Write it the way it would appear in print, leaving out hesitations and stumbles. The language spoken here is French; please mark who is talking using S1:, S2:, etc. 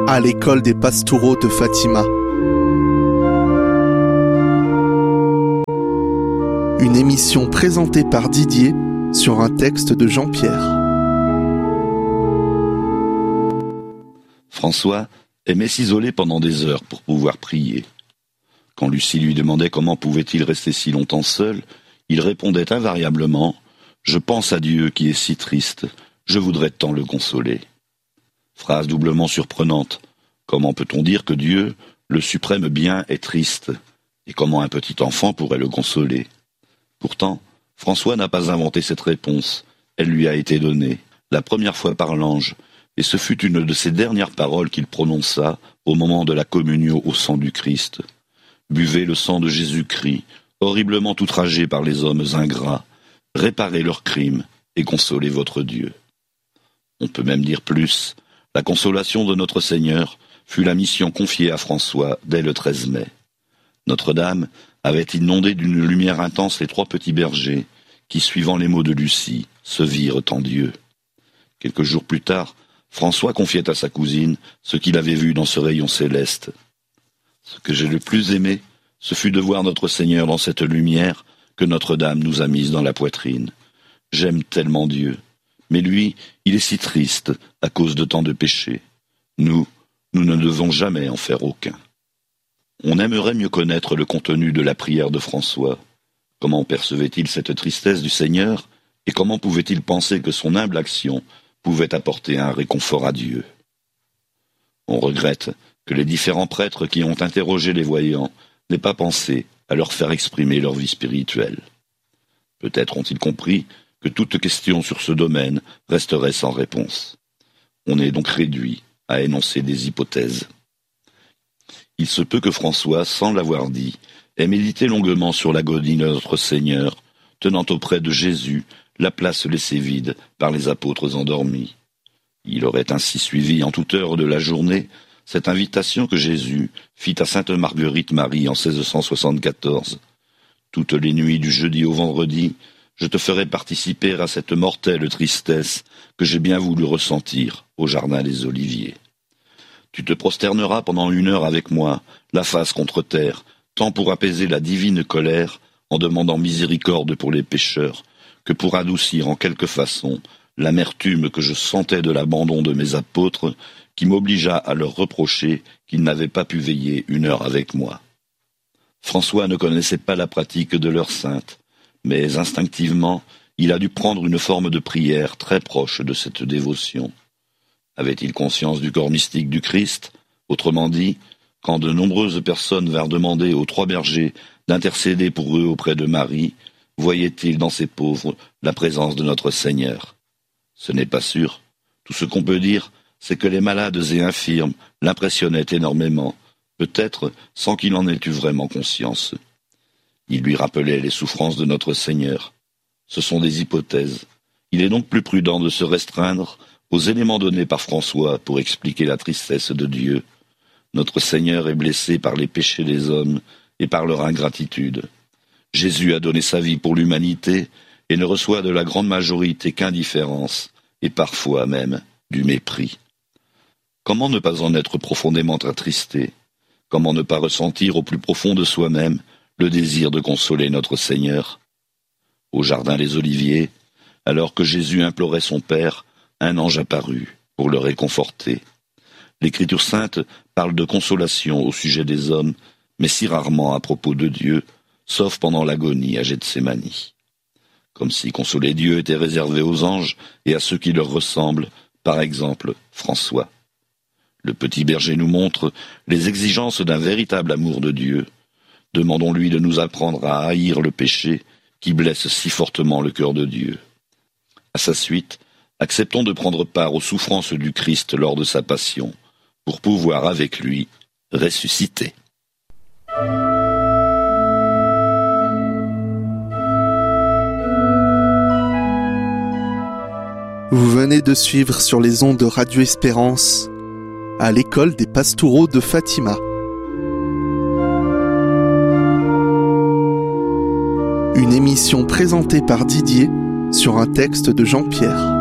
S1: à l'école des Pastoureaux de Fatima. Une émission présentée par Didier sur un texte de Jean-Pierre.
S2: François aimait s'isoler pendant des heures pour pouvoir prier. Quand Lucie lui demandait comment pouvait-il rester si longtemps seul, il répondait invariablement « Je pense à Dieu qui est si triste, je voudrais tant le consoler ». Phrase doublement surprenante. Comment peut-on dire que Dieu, le suprême bien, est triste? Et comment un petit enfant pourrait le consoler? Pourtant, François n'a pas inventé cette réponse. Elle lui a été donnée, la première fois par l'ange, et ce fut une de ces dernières paroles qu'il prononça au moment de la communion au sang du Christ. Buvez le sang de Jésus-Christ, horriblement outragé par les hommes ingrats, réparez leurs crimes et consolez votre Dieu. On peut même dire plus, la consolation de notre Seigneur fut la mission confiée à François dès le 13 mai. Notre-Dame avait inondé d'une lumière intense les trois petits bergers qui, suivant les mots de Lucie, se virent en Dieu. Quelques jours plus tard, François confiait à sa cousine ce qu'il avait vu dans ce rayon céleste. Ce que j'ai le plus aimé, ce fut de voir notre Seigneur dans cette lumière que Notre-Dame nous a mise dans la poitrine. J'aime tellement Dieu, mais lui, il est si triste à cause de tant de péchés. Nous ne devons jamais en faire aucun. On aimerait mieux connaître le contenu de la prière de François. Comment percevait-il cette tristesse du Seigneur, et comment pouvait-il penser que son humble action pouvait apporter un réconfort à Dieu? On regrette que les différents prêtres qui ont interrogé les voyants n'aient pas pensé à leur faire exprimer leur vie spirituelle. Peut-être ont-ils compris que toute question sur ce domaine resterait sans réponse. On est donc réduit à énoncer des hypothèses. Il se peut que François, sans l'avoir dit, ait médité longuement sur l'agonie de notre Seigneur, tenant auprès de Jésus la place laissée vide par les apôtres endormis. Il aurait ainsi suivi en toute heure de la journée cette invitation que Jésus fit à sainte Marguerite Marie en 1674. Toutes les nuits du jeudi au vendredi, je te ferai participer à cette mortelle tristesse que j'ai bien voulu ressentir au jardin des Oliviers. Tu te prosterneras pendant 1 heure avec moi, la face contre terre, tant pour apaiser la divine colère en demandant miséricorde pour les pécheurs, que pour adoucir en quelque façon l'amertume que je sentais de l'abandon de mes apôtres, qui m'obligea à leur reprocher qu'ils n'avaient pas pu veiller 1 heure avec moi. François ne connaissait pas la pratique de l'heure sainte, mais instinctivement, il a dû prendre une forme de prière très proche de cette dévotion. Avait-il conscience du corps mystique du Christ? Autrement dit, quand de nombreuses personnes vinrent demander aux 3 bergers d'intercéder pour eux auprès de Marie, voyait-il dans ces pauvres la présence de notre Seigneur? Ce n'est pas sûr. Tout ce qu'on peut dire, c'est que les malades et infirmes l'impressionnaient énormément, peut-être sans qu'il en ait eu vraiment conscience. Il lui rappelait les souffrances de notre Seigneur. Ce sont des hypothèses. Il est donc plus prudent de se restreindre aux éléments donnés par François pour expliquer la tristesse de Dieu. Notre Seigneur est blessé par les péchés des hommes et par leur ingratitude. Jésus a donné sa vie pour l'humanité et ne reçoit de la grande majorité qu'indifférence et parfois même du mépris. Comment ne pas en être profondément attristé? Comment ne pas ressentir au plus profond de soi-même le désir de consoler notre Seigneur? Au jardin des Oliviers, alors que Jésus implorait son Père, un ange apparut pour le réconforter. L'Écriture sainte parle de consolation au sujet des hommes, mais si rarement à propos de Dieu, sauf pendant l'agonie à Gethsémani. Comme si consoler Dieu était réservé aux anges et à ceux qui leur ressemblent, par exemple François. Le petit berger nous montre les exigences d'un véritable amour de Dieu. Demandons-lui de nous apprendre à haïr le péché qui blesse si fortement le cœur de Dieu. À sa suite, acceptons de prendre part aux souffrances du Christ lors de sa passion, pour pouvoir avec lui ressusciter.
S1: Vous venez de suivre sur les ondes de Radio Espérance à l'école des Pastoureaux de Fatima. Une émission présentée par Didier sur un texte de Jean-Pierre.